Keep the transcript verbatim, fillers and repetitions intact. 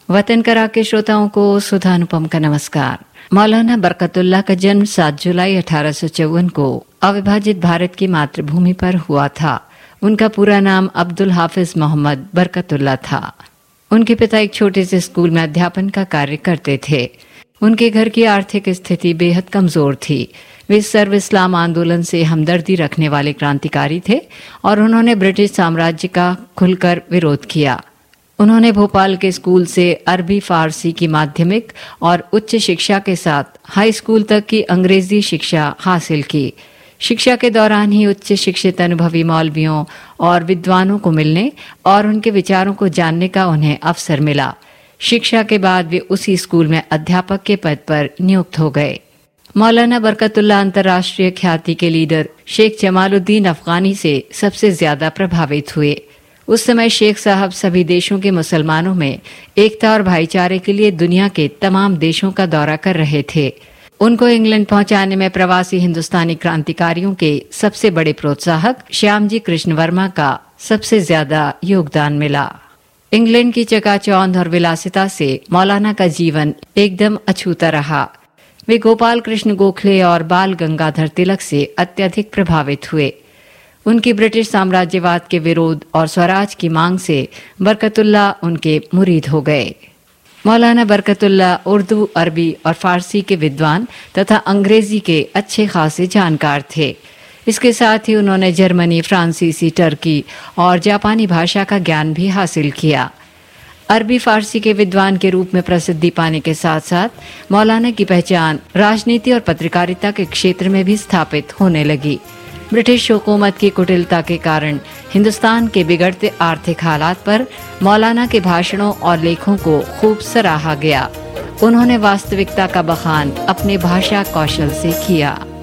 वतन करा के श्रोताओं को सुधा अनुपम का नमस्कार। मौलाना बरकतुल्लाह का जन्म सात जुलाई अठारह सौ चौवन को अविभाजित भारत की मातृभूमि पर हुआ था। उनका पूरा नाम अब्दुल हाफिज मोहम्मद बरकतुल्लाह था। उनके पिता एक छोटे से स्कूल में अध्यापन का कार्य करते थे। उनके घर की आर्थिक स्थिति बेहद कमजोर थी। वे सर्व इस्लाम आंदोलन से हमदर्दी रखने वाले क्रांतिकारी थे और उन्होंने ब्रिटिश साम्राज्य का खुलकर विरोध किया। उन्होंने भोपाल के स्कूल से अरबी फारसी की माध्यमिक और उच्च शिक्षा के साथ हाई स्कूल तक की अंग्रेजी शिक्षा हासिल की। शिक्षा के दौरान ही उच्च शिक्षित अनुभवी मौलवियों और विद्वानों को मिलने और उनके विचारों को जानने का उन्हें अवसर मिला। शिक्षा के बाद वे उसी स्कूल में अध्यापक के पद पर नियुक्त हो गए। मौलाना बरकतुल्लाह अंतर्राष्ट्रीय ख्याति के लीडर शेख जमालुद्दीन अफगानी से सबसे ज्यादा प्रभावित हुए। उस समय शेख साहब सभी देशों के मुसलमानों में एकता और भाईचारे के लिए दुनिया के तमाम देशों का दौरा कर रहे थे। उनको इंग्लैंड पहुंचाने में प्रवासी हिंदुस्तानी क्रांतिकारियों के सबसे बड़े प्रोत्साहक श्यामजी कृष्ण वर्मा का सबसे ज्यादा योगदान मिला। इंग्लैंड की चकाचौंध और विलासिता से मौलाना का जीवन एकदम अछूता रहा। वे गोपाल कृष्ण गोखले और बाल गंगाधर तिलक से अत्यधिक प्रभावित हुए। उनकी ब्रिटिश साम्राज्यवाद के विरोध और स्वराज की मांग से बरकतुल्लाह उनके मुरीद हो गए। मौलाना बरकतुल्लाह उर्दू, अरबी और फारसी के विद्वान तथा अंग्रेजी के अच्छे खासे जानकार थे। इसके साथ ही उन्होंने जर्मनी, फ्रांसीसी, टर्की और जापानी भाषा का ज्ञान भी हासिल किया। अरबी फारसी के विद्वान के रूप में प्रसिद्धि पाने के साथ साथ मौलाना की पहचान राजनीति और पत्रकारिता के क्षेत्र में भी स्थापित होने लगी। ब्रिटिश हुकूमत की कुटिलता के कारण हिंदुस्तान के बिगड़ते आर्थिक हालात पर मौलाना के भाषणों और लेखों को खूब सराहा गया। उन्होंने वास्तविकता का बखान अपने भाषा कौशल से किया।